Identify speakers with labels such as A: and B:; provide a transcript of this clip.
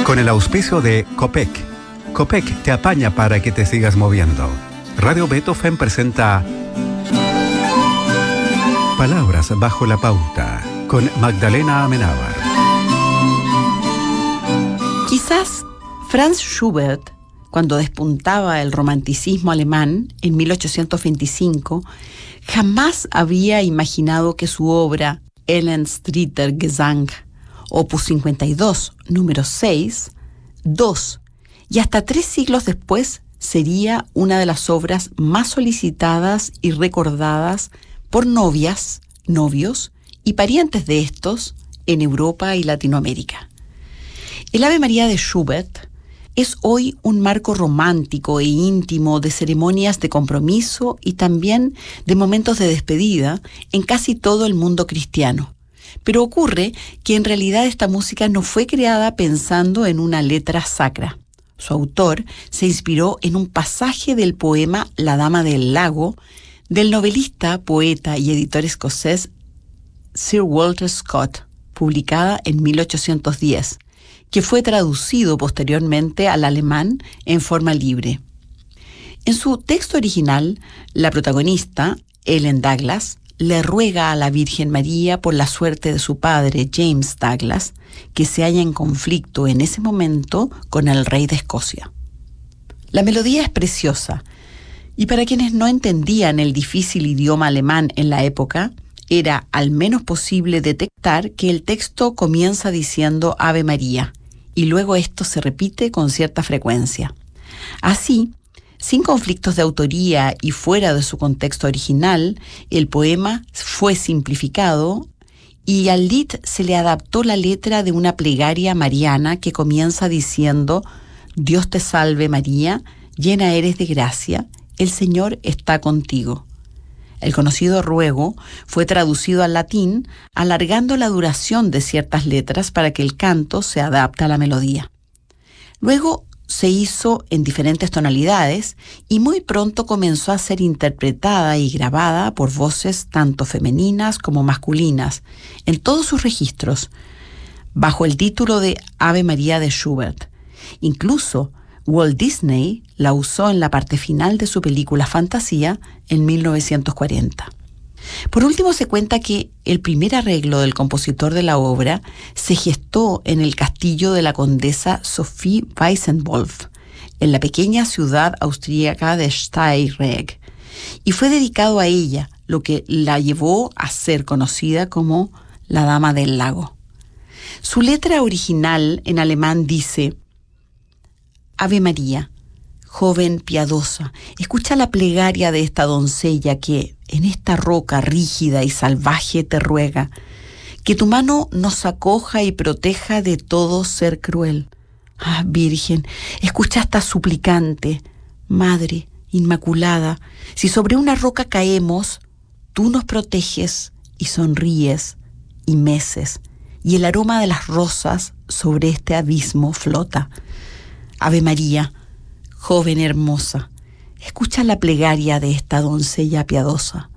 A: Con el auspicio de Copec. Copec te apaña para que te sigas moviendo. Radio Beethoven presenta Palabras bajo la pauta con Magdalena Amenábar.
B: Quizás Franz Schubert, cuando despuntaba el romanticismo alemán en 1825, jamás había imaginado que su obra Ellenstridter Gesang, opus 52, número 6, 2, y hasta 3 siglos después sería una de las obras más solicitadas y recordadas por novias, novios y parientes de estos en Europa y Latinoamérica. El Ave María de Schubert es hoy un marco romántico e íntimo de ceremonias de compromiso y también de momentos de despedida en casi todo el mundo cristiano. Pero ocurre que en realidad esta música no fue creada pensando en una letra sacra. Su autor se inspiró en un pasaje del poema La Dama del Lago del novelista, poeta y editor escocés Sir Walter Scott, publicada en 1810, que fue traducido posteriormente al alemán en forma libre. En su texto original, la protagonista, Ellen Douglas, le ruega a la Virgen María por la suerte de su padre, James Douglas, que se halla en conflicto en ese momento con el rey de Escocia. La melodía es preciosa, y para quienes no entendían el difícil idioma alemán en la época, era al menos posible detectar que el texto comienza diciendo Ave María, y luego esto se repite con cierta frecuencia. Así, sin conflictos de autoría y fuera de su contexto original, el poema fue simplificado y al lied se le adaptó la letra de una plegaria mariana que comienza diciendo Dios te salve María, llena eres de gracia, el Señor está contigo. El conocido ruego fue traducido al latín, alargando la duración de ciertas letras para que el canto se adapte a la melodía. Luego se hizo en diferentes tonalidades y muy pronto comenzó a ser interpretada y grabada por voces tanto femeninas como masculinas, en todos sus registros, bajo el título de Ave María de Schubert. Incluso Walt Disney la usó en la parte final de su película Fantasía en 1940. Por último, se cuenta que el primer arreglo del compositor de la obra se gestó en el castillo de la condesa Sophie Weisenwolf, en la pequeña ciudad austríaca de Steyregg, y fue dedicado a ella, lo que la llevó a ser conocida como la Dama del Lago. Su letra original en alemán dice: Ave María, joven piadosa, escucha la plegaria de esta doncella que, en esta roca rígida y salvaje, te ruega, que tu mano nos acoja y proteja de todo ser cruel. Ah, Virgen, escucha esta suplicante, Madre Inmaculada, si sobre una roca caemos, tú nos proteges y sonríes y meces, y el aroma de las rosas sobre este abismo flota. Ave María, joven hermosa, escucha la plegaria de esta doncella piadosa.